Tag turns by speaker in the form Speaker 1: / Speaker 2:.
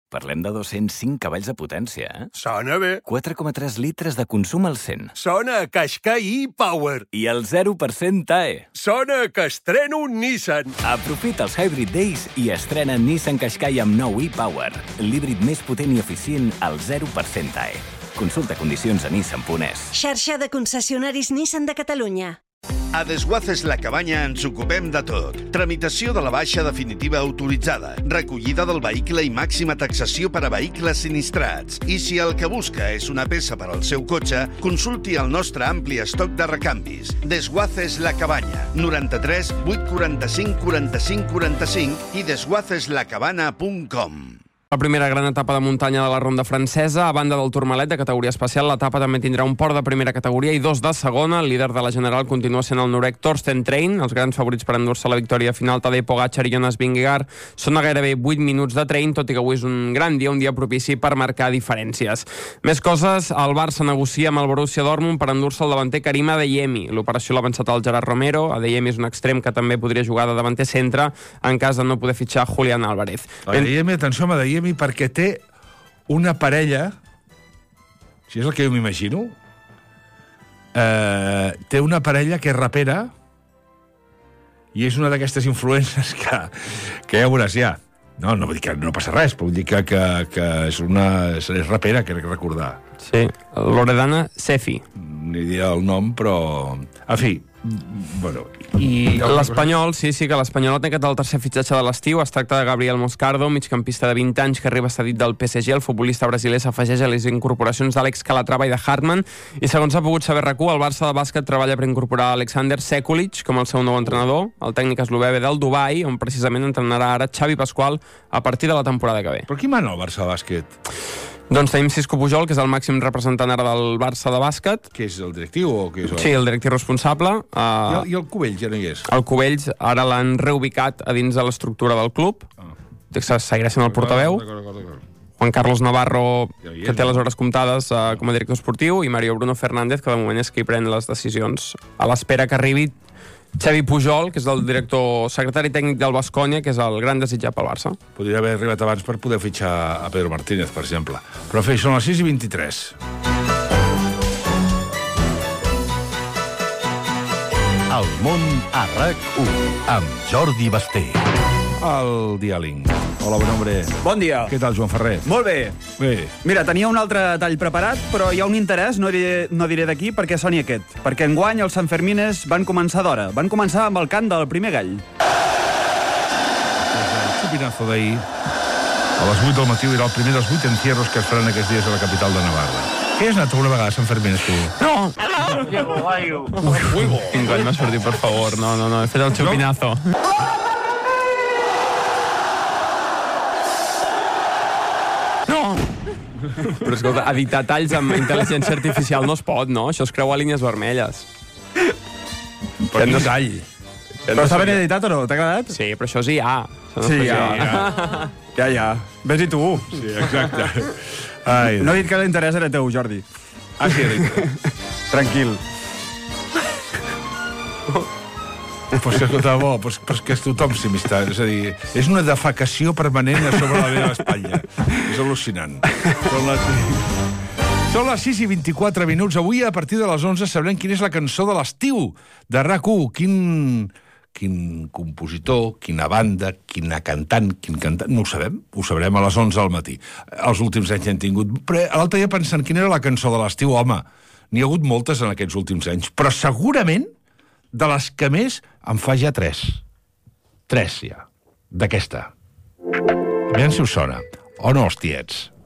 Speaker 1: Parlem de 205 cavalls de potència, eh?
Speaker 2: Sona bé.
Speaker 1: 4,3 litres de consum al 100.
Speaker 2: Sona a Qashqai e-Power.
Speaker 1: I el 0% TAE.
Speaker 2: Sona que estreno un Nissan.
Speaker 1: Aprofita els Hybrid Days i estrena Nissan Qashqai amb nou e-Power. L'híbrid més potent i eficient al 0% TAE. Consulta condicions a Nissan.es.
Speaker 3: Xarxa de concessionaris Nissan de Catalunya.
Speaker 4: A Desguaces La Cabanya ens ocupem de tot. Tramitació de la baixa definitiva autoritzada, recollida del vehicle i màxima taxació per a vehicles sinistrats. I si el que busca és una peça per al seu cotxe, consulti el nostre ampli estoc de recanvis. Desguaces La Cabanya, 93 845 45 45 i desguaceslacabana.com.
Speaker 5: La primera gran etapa de muntanya de la Ronda Francesa, a banda del Tourmalet de categoria especial, l'etapa també tindrà un port de primera categoria i dos de segona. El líder de la general continua sent el norec Torsten Trein. Els grans favorits per endur-se la victòria final, Tadej Pogačar i Jonas Vingegaard, són a gairebé 8 minuts de Trein, tot i que avui és un gran dia, un dia propici per marcar diferències. Més coses, el Barça negocia amb el Borussia Dortmund per endur-se el davanter Karim Adeyemi. L'operació l'ha avançat el Gerard Romero. Adeyemi és un extrem que també podria jugar de davanter centre en cas de no poder fitxar Julián Álvarez.
Speaker 6: Adeyemi, atenció amb Adeyemi, perquè té una parella, si és el que jo m'imagino, té una parella que és rapera i és una d'aquestes influències que ja veuràs ja. No vull dir que no passa res, però vull dir que és rapera, crec recordar.
Speaker 5: Sí, Loredana Sefi.
Speaker 6: Ni diré el nom, però... En fi, bueno...
Speaker 5: I l'Espanyol, sí, que l'Espanyol ha tancat el tercer fitxatge de l'estiu. Es tracta de Gabriel Moscardo, migcampista de 20 anys que arriba cedit del PSG. El futbolista brasiler s'afegeix a les incorporacions d'Àlex Calatrava i de Hartmann. I segons ha pogut saber RAC1, el Barça de bàsquet treballa per incorporar Alexander Sekulic com el seu nou entrenador. El tècnic eslovè ve del Dubai, on precisament entrenarà ara Xavi Pasqual a partir de la temporada que ve.
Speaker 6: Però qui mana el Barça de bàsquet?
Speaker 5: Doncs tenim Xisco Pujol, que és el màxim representant ara del Barça de bàsquet.
Speaker 6: Que és el directiu o què és?
Speaker 5: Sí, el directiu responsable.
Speaker 6: I el Cubells ja no hi és?
Speaker 5: El Cubells ara l'han reubicat a dins de l'estructura del club. Seguirà sent el portaveu. Juan Carlos Navarro, que té les hores comptades com a director esportiu, i Mario Bruno Fernández, que de moment és qui pren les decisions a l'espera que arribi Xavi Pujol, que és el secretari tècnic del Baskonia, que és el gran desitjat pel Barça.
Speaker 6: Podria haver arribat abans per poder fitxar a Pedro Martínez, per exemple. Però, en fi, són les 6:23.
Speaker 7: El món a RAC1, amb Jordi Basté.
Speaker 6: El diàling. Hola, bon hombre.
Speaker 8: Bon dia.
Speaker 6: Què tal, Joan Ferrer?
Speaker 8: Molt bé.
Speaker 6: Bé.
Speaker 8: Mira, tenia un altre tall preparat, però hi ha un interès, no diré d'aquí, perquè soni aquest. Perquè enguany els Sanfermines van començar d'hora. Van començar amb el cant del primer gall.
Speaker 6: El xupinazo d'ahir, a les 8 del matí, era el primer dels 8 encierros que es faran aquests dies a la capital de Navarra. Què has anat una vegada a Sanfermines, tu?
Speaker 5: No! Enguany m'ha sortit, per favor. No, he fet el xupinazo. Però escolta, editar talls amb intel·ligència artificial no es pot, no? Això es creu a línies vermelles.
Speaker 6: Però no tall.
Speaker 8: Però està ben editat o no? T'ha agradat?
Speaker 5: Sí, però això és IA.
Speaker 8: Sí, ja. Ja. Ves-hi tu.
Speaker 6: Sí, exacte.
Speaker 8: No he dit que l'interès era teu, Jordi.
Speaker 6: Sí, he dit.
Speaker 8: Tranquil.
Speaker 6: Pues que escolta, pues que tothom s'imista. És a dir, és una defecació permanent a sobre la meva espatlla. És al·lucinant. Són les 6:24 minuts. Avui, a partir de les 11, sabrem quina és la cançó de l'estiu de RAC1. Quin compositor, quina banda, quina cantant, no ho sabem. Ho sabrem a les 11 al matí. Els últims anys hem tingut... Però l'altre dia pensant quina era la cançó de l'estiu, home, n'hi ha hagut moltes en aquests últims anys, però segurament de les que més en fa ja 3. 3 ja, d'aquesta. Aviam si us sona. O no, els tiets.